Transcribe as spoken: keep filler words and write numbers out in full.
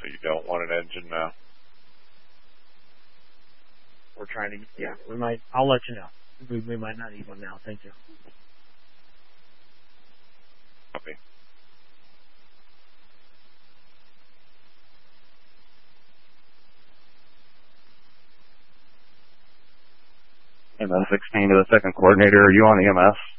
you don't want an engine now? We're trying to, yeah, we might, I'll let you know. We, we might not need one now. Thank you. Copy. M S sixteen to the second coordinator. Are you on E M S?